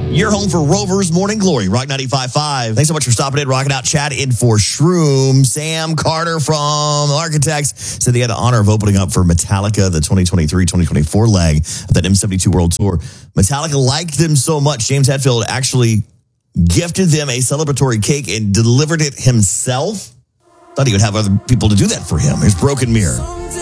Your home for Rover's Morning Glory, Rock 95.5. Thanks so much for stopping in, rocking out, chat in for Shroom. Sam Carter from Architects said he had the honor of opening up for Metallica, the 2023-2024 leg of that M72 World Tour. Metallica liked them so much, James Hetfield actually gifted them a celebratory cake and delivered it himself. Thought he would have other people to do that for him. Here's Broken Mirror.